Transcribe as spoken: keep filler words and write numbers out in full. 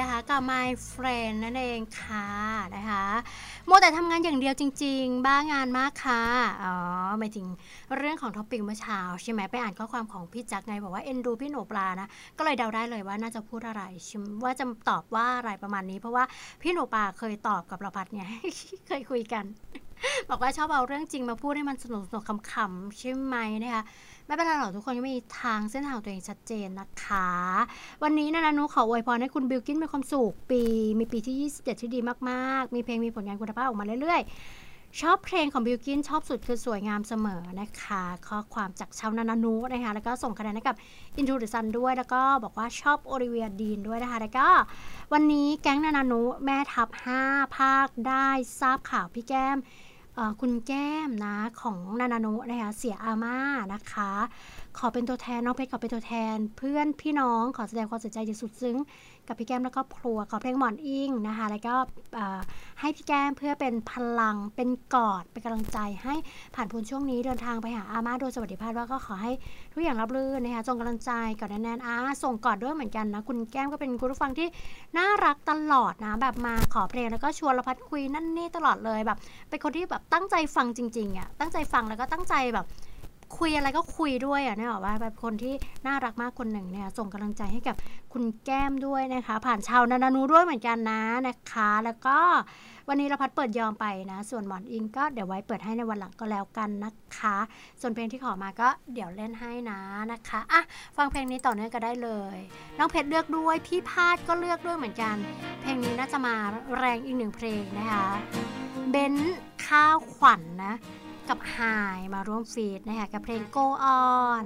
นะคะกับ My Friend นั่นเองค่ะนะคะมัวแต่ทำงานอย่างเดียวจริงๆบ้างานมากค่ะอ๋อหมายถึงเรื่องของ topic เมื่อเช้าใช่ไหมไปอ่านข้อความของพี่จักไงบอกว่าเอ็นดูพี่หนูปลานะก็เลยเดาได้เลยว่าน่าจะพูดอะไรชิมว่าจะตอบว่าอะไรประมาณนี้เพราะว่าพี่หนูปลาเคยตอบกับประพัดไง เคยคุยกันบอกว่าชอบเอาเรื่องจริงมาพูดให้มันสนุกสนุกขำๆใช่ไหมนะคะไม่เป็นไรหรอกทุกคนก็มีทางเส้นทางตัวเองชัดเจนนะคะวันนี้นะนะนุขออวยพรให้คุณบิลกิ้นมีความสุขปีมีปีที่ยี่สิบเจ็ดที่ดีมากๆมีเพลงมีผลงานคุณภาพออกมาเรื่อยๆชอบเพลงของบิลกิ้นชอบสุดคือสวยงามเสมอนะคะข้อความจากชาวนานานุนะคะแล้วก็ส่งคะแนนให้กับ Into the Sun ด้วยแล้วก็บอกว่าชอบโอลิเวียดีนด้วยนะคะแล้วก็วันนี้แก๊งนานานุแม่ทัพห้าภาคได้ทราบข่าวพี่แก้มคุณแก้มนะของนานานุนะคะเสียอาม่านะคะขอเป็นตัวแทนน้องเพชรขอเป็นตัวแทนเพื่อนพี่น้องขอแสดงความเสียใจอย่างสุดซึ้งกับพี่แก้มและครอบครัวขอเพลงหมอนอิงนะคะแล้วก็ให้พี่แก้มเพื่อเป็นพลังเป็นกอดเป็นกำลังใจให้ผ่านพ้นช่วงนี้เดินทางไปหาอาม่าโดยสวัสดิภาพแล้วก็ขอให้ทุกอย่างราบรื่นนะคะส่งกำลังใจกอดแน่นๆอ่ะส่งกอดด้วยเหมือนกันนะคุณแก้มก็เป็นคุณผู้ฟังที่น่ารักตลอดนะแบบมาขอเพลงแล้วก็ชวนเราพัดคุยนั่นนี่ตลอดเลยแบบเป็นคนที่แบบตั้งใจฟังจริงๆอ่ะตั้งใจฟังแล้วก็ตั้งใจแบบคุยอะไรก็คุยด้วยอ่ะเนี่ยบอกว่าแบบคนที่น่ารักมากคนหนึ่งเนี่ยส่งกำลังใจให้กับคุณแก้มด้วยนะคะผ่านชาวนานานูด้วยเหมือนกันนะนะคะแล้วก็วันนี้เราพัดเปิดยอมไปนะส่วนหมอนอิงก็เดี๋ยวไว้เปิดให้ในวันหลังก็แล้วกันนะคะส่วนเพลงที่ขอมาก็เดี๋ยวเล่นให้นะนะคะอ่ะฟังเพลงนี้ต่อเนื่องก็ได้เลยน้องเพชรเลือกด้วยพี่พาดก็เลือกด้วยเหมือนกันเพลงนี้น่าจะมาแรงอีกหนึ่งเพลงนะคะเบนซ์ข้าวขวัญ น, นะกับไฮมาร่วมฟีดนะคะกับเพลง Go On